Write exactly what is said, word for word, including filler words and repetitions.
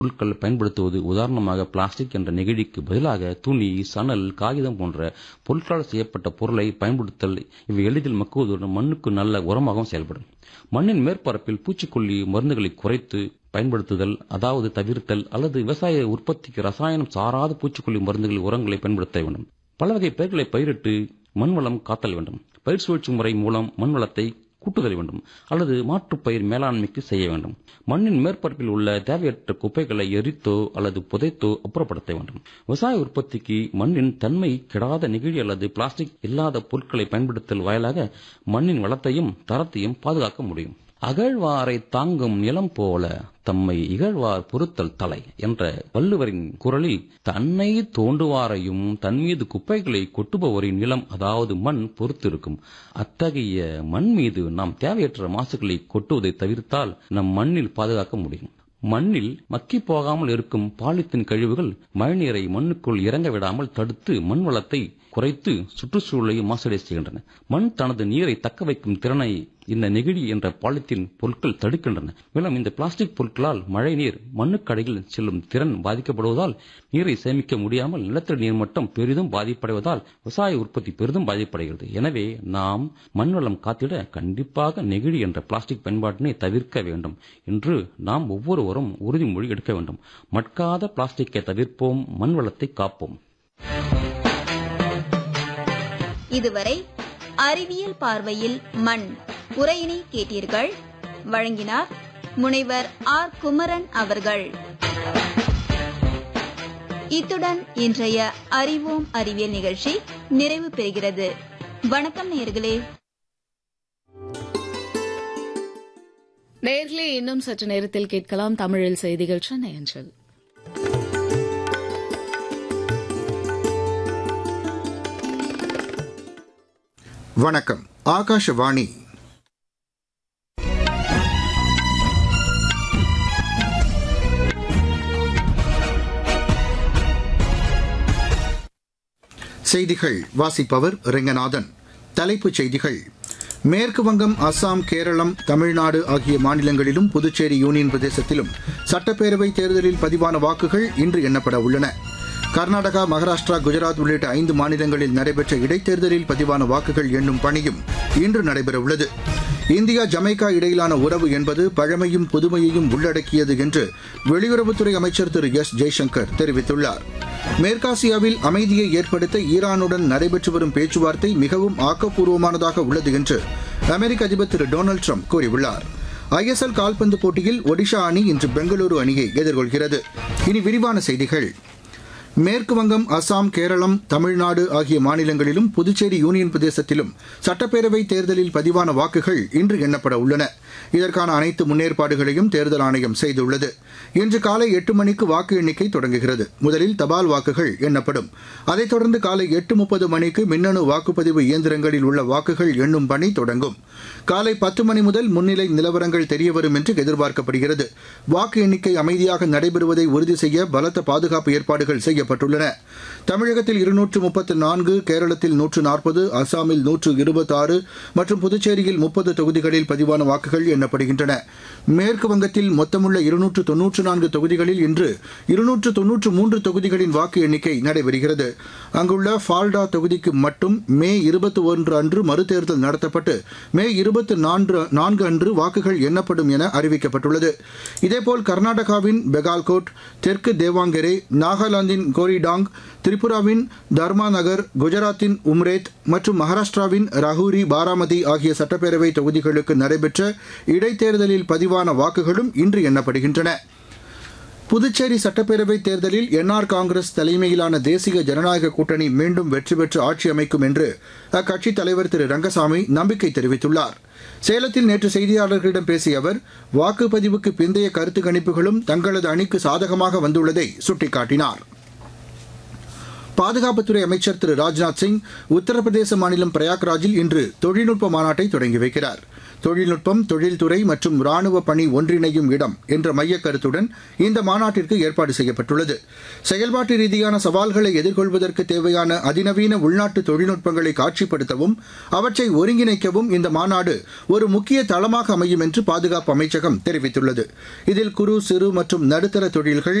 பொருட்கள் பயன்படுத்துவது. உதாரணமாக பிளாஸ்டிக் என்ற நெகிழிக்கு பதிலாக துணி, சணல், காகிதம் போன்ற பொருட்களால் செய்யப்பட்ட பொருளை பயன்படுத்தல். இவை எளிதில் மக்குவதுடன் மண்ணுக்கு நல்ல உரமாகவும் செயல்படும். மண்ணின் மேற்பரப்பில் பூச்சிக்கொல்லி மருந்துகளை குறைத்து பயன்படுத்துதல், அதாவது தவிர்த்தல், அல்லது விவசாய உற்பத்திக்கு ரசாயனம் சாராத பூச்சிக்கொல்லி மருந்துகள், உரங்களை பயன்படுத்த வேண்டும். பல வகை பயிர்களை பயிரிட்டு மண் வளம் காத்தல் வேண்டும். பயிர் சுழற்சி முறை மூலம் மண் வளத்தை கூட்டுதல் வேண்டும் அல்லது மாற்றுப் பயிர் மேலாண்மைக்கு செய்ய வேண்டும். மண்ணின் மேற்பரப்பில் உள்ள தேவையற்ற குப்பைகளை எரித்தோ அல்லது புதைத்தோ அப்புறப்படுத்த வேண்டும். விவசாய உற்பத்திக்கு மண்ணின் தன்மை கெடாத நெகிழி அல்லது பிளாஸ்டிக் இல்லாத பொருட்களை பயன்படுத்தல் வாயிலாக மண்ணின் வளத்தையும் தரத்தையும் பாதுகாக்க முடியும். அகழ்வாரை தாங்கும் நிலம் போல தம்மை இகழ்வார் பொறுத்தல் தலை என்ற வள்ளுவரின் குரலில் தன்னை தோண்டுவாரையும் தன் மீது குப்பைகளை கொட்டுபவரின் நிலம், அதாவது மண் பொறுத்திருக்கும். அத்தகைய மண் மீது நாம் தேவையற்ற மாசுகளை கொட்டுவதை தவிர்த்தால் நம் மண்ணில் பாதுகாக்க முடியும். மண்ணில் மக்கி போகாமல் இருக்கும் பாலித்தீன் கழிவுகள் மழைநீரை மண்ணுக்குள் இறங்க விடாமல் தடுத்து மண் வளத்தை குறைத்து சுற்றுச்சூழலை மாசடை செய்கின்றன. மண் தனது நீரை தக்க வைக்கும் திறனை இந்த நெகிழி என்ற பாலித்தீன் பொருட்கள் தடுக்கின்றன. மேலும் இந்த பிளாஸ்டிக் பொருட்களால் மழை நீர் மண்ணுக்கடையில் செல்லும் திறன் பாதிக்கப்படுவதால் நீரை சேமிக்க முடியாமல் நிலத்தடி நீர்மட்டம் பெரிதும் பாதிப்படைவதால் விவசாய உற்பத்தி பெரிதும் பாதிப்படைகிறது. எனவே நாம் மண் வளம் காத்திட கண்டிப்பாக நெகிழி என்ற பிளாஸ்டிக் பயன்பாட்டினை தவிர்க்க வேண்டும் என்று நாம் ஒவ்வொருவரும் உறுதிமொழி எடுக்க வேண்டும். மட்காத பிளாஸ்டிக்கை தவிர்ப்போம், மண் வளத்தை காப்போம். இதுவரை அறிவியல் பார்வையில் மண் உரையினை கேட்டீர்கள். வழங்கினார் முனைவர் ஆர் குமரன் அவர்கள். இத்துடன் இன்றைய அறிவோம் அறிவியல் நிகழ்ச்சி நிறைவு பெறுகிறது. வணக்கம் நேயர்களே. நேயர்களே, இன்னும் சற்று நேரத்தில் கேட்கலாம் தமிழில் செய்திகள் சென்னை அஞ்சல். வணக்கம். ஆகாஷவாணி. செய்திகள் வாசிப்பவர் ரெங்கநாதன். தலைப்புச் செய்திகள். மேற்கு வங்கம், அஸ்ஸாம், கேரளம், தமிழ்நாடு ஆகிய மாநிலங்களிலும் புதுச்சேரி யூனியன் பிரதேசத்திலும் சட்டப்பேரவைத் தேர்தலில் பதிவான வாக்குகள் இன்று எண்ணப்பட உள்ளன. கர்நாடகா, மகாராஷ்டிரா, குஜராத் உள்ளிட்ட ஐந்து மாநிலங்களில் நடைபெற்ற இடைத்தேர்தலில் பதிவான வாக்குகள் எண்ணும் பணியும் இன்று நடைபெறவுள்ளது. இந்தியா ஜமைக்கா இடையிலான உறவு என்பது பழமையும் புதுமையையும் உள்ளடக்கியது என்று வெளியுறவுத்துறை அமைச்சர் திரு எஸ் ஜெய்சங்கர் தெரிவித்துள்ளார். மேற்காசியாவில் அமைதியை ஏற்படுத்த ஈரானுடன் நடைபெற்று வரும் பேச்சுவார்த்தை மிகவும் ஆக்கப்பூர்வமானதாக உள்ளது என்று அமெரிக்க அதிபர் திரு டொனால்டு ட்ரம்ப் கூறியுள்ளார். ஐ எஸ் எல் கால்பந்து போட்டியில் ஒடிஷா அணி இன்று பெங்களூரு அணியை எதிர்கொள்கிறது. இனி விரிவான செய்திகள். மேற்கு வங்கம், அஸ்ஸாம், கேரளம், தமிழ்நாடு ஆகிய மாநிலங்களிலும் புதுச்சேரி யூனியன் பிரதேசத்திலும் சட்டப்பேரவைத் தேர்தலில் பதிவான வாக்குகள் இன்று எண்ணப்பட உள்ளன. இதற்கான அனைத்து முன்னேற்பாடுகளையும் தேர்தல் ஆணையம் செய்துள்ளது. இன்று காலை எட்டு மணிக்கு வாக்கு எண்ணிக்கை தொடங்குகிறது. முதலில் தபால் வாக்குகள் எண்ணப்படும். அதைத் தொடர்ந்து காலை எட்டு முப்பது மணிக்கு மின்னணு வாக்குப்பதிவு இயந்திரங்களில் உள்ள வாக்குகள் எண்ணும் பணி தொடங்கும். காலை பத்து மணி முதல் முன்னிலை நிலவரங்கள் தெரியவரும் என்று எதிர்பார்க்கப்படுகிறது. வாக்கு எண்ணிக்கை அமைதியாக நடைபெறுவதை உறுதி செய்ய பலத்த பாதுகாப்பு ஏற்பாடுகள் செய்யப்பட்டுள்ளன. தமிழகத்தில் இருநூற்று முப்பத்து நான்கு, கேரளத்தில் நூற்று நாற்பது, அசாமில் நூற்று இருபத்தாறு மற்றும் புதுச்சேரியில் முப்பது தொகுதிகளில் பதிவான வாக்குகள் எண்ணப்படுகின்றன. மேற்கு வங்கத்தில் மொத்தமுள்ள இருநூற்று தொன்னூற்று நான்கு தொகுதிகளில் இன்று இருநூற்று தொன்னூற்று மூன்று தொகுதிகளின் வாக்கு எண்ணிக்கை நடைபெறுகிறது. அங்குள்ள ஃபால்டா தொகுதிக்கு மட்டும் மே இருபத்தி ஒன்று அன்று மறுதேர்தல் நடத்தப்பட்டு மே இருபத்தி நான்கு அன்று வாக்குகள் எண்ணப்படும் என அறிவிக்கப்பட்டுள்ளது. இதேபோல் கர்நாடகாவின் பெகால்கோட், தெற்கு தேவாங்கெரே, நாகாலாந்தின் கோரிடாங், திரிபுராவின் தர்மாநகர், குஜராத்தின் உம்ரேத் மற்றும் மகாராஷ்டிராவின் ரஹூரி, பாராமதி ஆகிய சட்டப்பேரவை தொகுதிகளுக்கு நடைபெற்ற இடைத்தேர்தலில் பதிவான வாக்குகளும் இன்று எண்ணப்படுகின்றன. புதுச்சேரி சட்டப்பேரவைத் தேர்தலில் என் ஆர் காங்கிரஸ் தலைமையிலான தேசிய ஜனநாயக கூட்டணி மீண்டும் வெற்றி பெற்று ஆட்சி அமைக்கும் என்று அக்கட்சித் தலைவர் திரு ரங்கசாமி நம்பிக்கை தெரிவித்துள்ளார். சேலத்தில் நேற்று செய்தியாளர்களிடம் பேசிய அவர், வாக்குப்பதிவுக்கு பிந்தைய கருத்து கணிப்புகளும் தங்களது அணிக்கு சாதகமாக வந்துள்ளதை சுட்டிக்காட்டினார். பாதுகாப்புத்துறை அமைச்சர் திரு ராஜ்நாத் சிங் உத்தரப்பிரதேச மாநிலம் பிரயாக்ராஜில் இன்று தொழில்நுட்ப மாநாட்டை தொடங்கி வைக்கிறார். தொழில்நுட்பம், தொழில்துறை மற்றும் ராணுவ பணி ஒன்றிணையும் இடம் என்ற மையக் கருத்துடன் இந்த மாநாட்டிற்கு ஏற்பாடு செய்யப்பட்டுள்ளது. செயல்பாட்டு ரீதியான சவால்களை எதிர்கொள்வதற்கு தேவையான அதிநவீன உள்நாட்டு தொழில்நுட்பங்களை காட்சிப்படுத்தவும் அவற்றை ஒருங்கிணைக்கவும் இந்த மாநாடு ஒரு முக்கிய தளமாக அமையும் என்று பாதுகாப்பு அமைச்சகம் தெரிவித்துள்ளது. இதில் குறு, சிறு மற்றும் நடுத்தர தொழில்கள்,